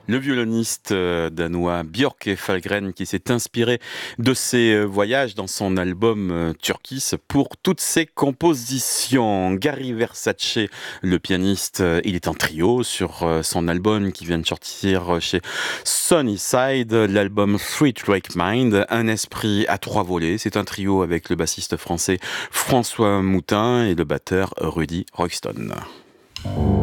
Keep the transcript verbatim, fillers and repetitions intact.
Le violoniste euh, danois Björk Falgren qui s'est inspiré de ses euh, voyages dans son album euh, Turkis pour toutes ses compositions. Gary Versace, le pianiste, euh, il est en trio sur euh, son album qui vient de sortir chez Sunnyside, l'album Three Track Mind, un esprit à trois volets. C'est un trio avec le bassiste français François Moutin et le batteur Rudy Royston.